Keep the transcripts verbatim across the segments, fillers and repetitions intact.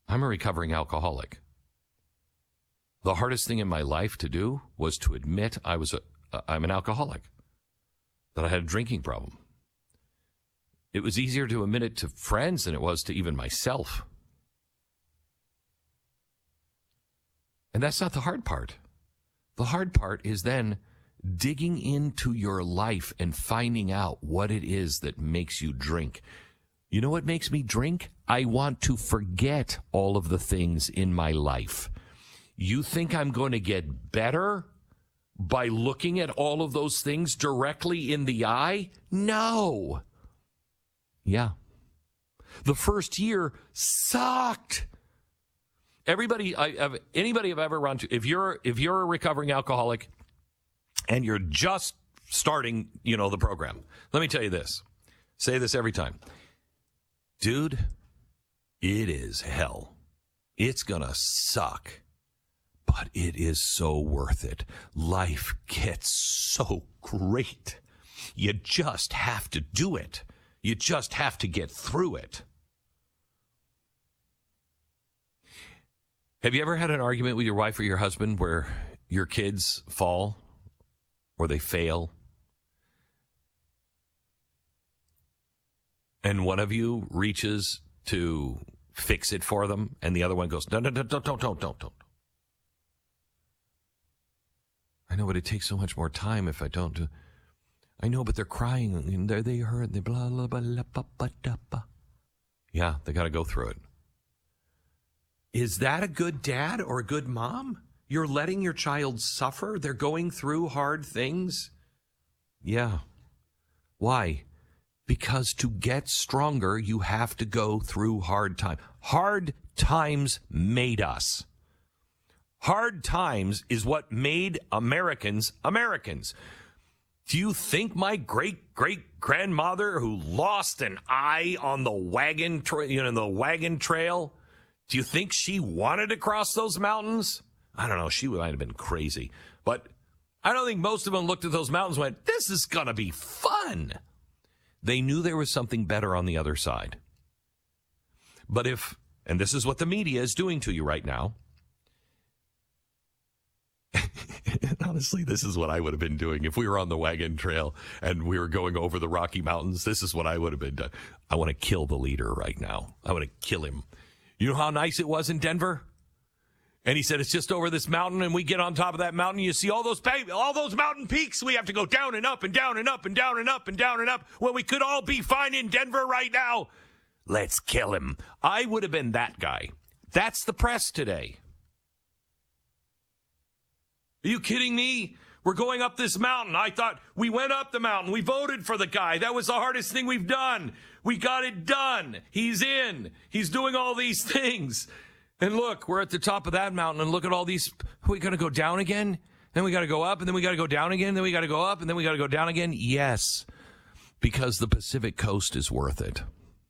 I'm a recovering alcoholic. The hardest thing in my life to do was to admit I was a, uh, I'm an alcoholic, that I had a drinking problem. It was easier to admit it to friends than it was to even myself. And that's not the hard part. The hard part is then digging into your life and finding out what it is that makes you drink. You know what makes me drink? I want to forget all of the things in my life. You think I'm going to get better by looking at all of those things directly in the eye? No. Yeah. The first year sucked. Everybody, I, I've, anybody I've ever run to, if you're if you're a recovering alcoholic and you're just starting, you know, the program, let me tell you this. Say this every time. Dude, it is hell. It's gonna suck. But it is so worth it. Life gets so great. You just have to do it. You just have to get through it. Have you ever had an argument with your wife or your husband where your kids fall or they fail? And one of you reaches to fix it for them and the other one goes, no, no, no, don't, don't, don't, don't, don't. I know, but it takes so much more time if I don't do. I know, but they're crying and they they hurt. They blah blah blah blah blah blah blah. Yeah, they got to go through it. Is that a good dad or a good mom? You're letting your child suffer. They're going through hard things. Yeah. Why? Because to get stronger, you have to go through hard times. Hard times made us. Hard times is what made Americans Americans. Do you think my great-great-grandmother who lost an eye on the wagon, tra- you know, the wagon trail, do you think she wanted to cross those mountains? I don't know. She might have been crazy. But I don't think most of them looked at those mountains and went, this is going to be fun. They knew there was something better on the other side. But if, and this is what the media is doing to you right now, honestly, this is what I would have been doing if we were on the wagon trail and we were going over the Rocky Mountains. This is what I would have been done. I want to kill the leader right now. I want to kill him. You know how nice it was in Denver? And he said, it's just over this mountain, and we get on top of that mountain. You see all those all those mountain peaks. We have to go down and up and down and up and down and up and down and up. Well, we could all be fine in Denver right now. Let's kill him. I would have been that guy. That's the press today. Are you kidding me? We're going up this mountain. I thought we went up the mountain. We voted for the guy. That was the hardest thing we've done. We got it done. He's in. He's doing all these things. And look, we're at the top of that mountain, and look at all these. Are we going to go down again? Then we got to go up, and then we got to go down again. Then we got to go up, and then we got to go down again. Yes, because the Pacific Coast is worth it.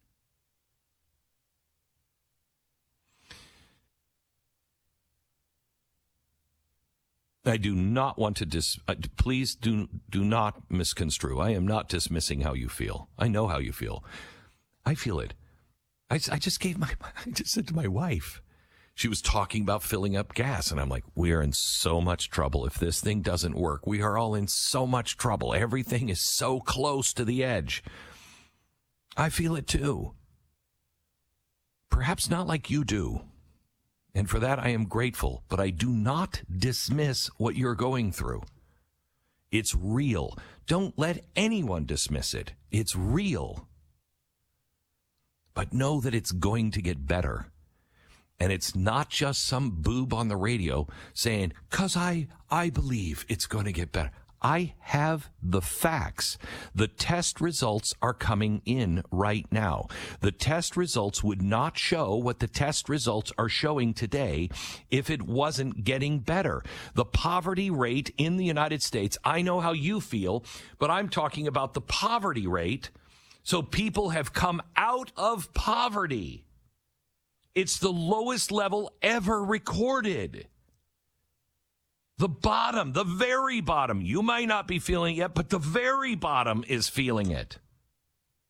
I do not want to dis. Uh, please do do not misconstrue. I am not dismissing how you feel. I know how you feel. I feel it. I, I just gave my. I just said to my wife. She was talking about filling up gas, and I'm like, we are in so much trouble. If this thing doesn't work, we are all in so much trouble. Everything is so close to the edge. I feel it too. Perhaps not like you do. And for that, I am grateful, but I do not dismiss what you're going through. It's real. Don't let anyone dismiss it. It's real. But know that it's going to get better. And it's not just some boob on the radio saying, because I, I believe it's going to get better. I have the facts. The test results are coming in right now. The test results would not show what the test results are showing today if it wasn't getting better. The poverty rate in the United States, I know how you feel, but I'm talking about the poverty rate. So people have come out of poverty. It's the lowest level ever recorded. The bottom, the very bottom, you might not be feeling it yet, but the very bottom is feeling it.